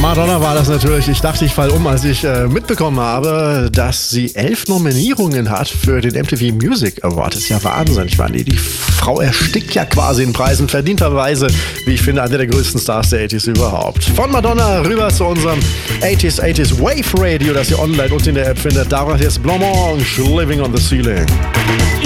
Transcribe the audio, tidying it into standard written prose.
Madonna war das natürlich. Ich dachte, ich fall um, als ich mitbekommen habe, dass sie 11 Nominierungen hat für den MTV Music Award. Das ist ja Wahnsinn. Ich meine, die Frau erstickt ja quasi in Preisen, verdienterweise, wie ich finde, eine der größten Stars der 80s überhaupt. Von Madonna rüber zu unserem 80s Wave Radio, das ihr online und in der App findet. Daraus jetzt Blancmange, Living on the Ceiling.